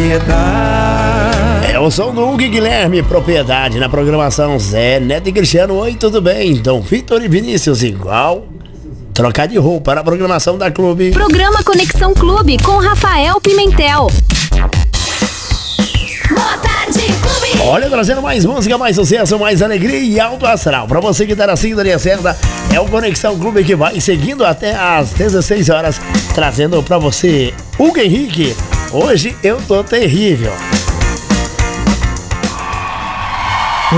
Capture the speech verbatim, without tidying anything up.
propriedade. É o som do Hugo Guilherme, Propriedade, na programação Zé Neto e Cristiano. Oi, tudo bem? Então, Vitor e Vinícius igual. Trocar de roupa na programação da Clube. Programa Conexão Clube com Rafael Pimentel. Boa tarde, Clube. Olha, trazendo mais música, mais sucesso, mais alegria e alto astral. Pra você que tá na sintonia certa, é o Conexão Clube que vai seguindo até às dezesseis horas, trazendo pra você Hugo Henrique. Hoje eu tô terrível.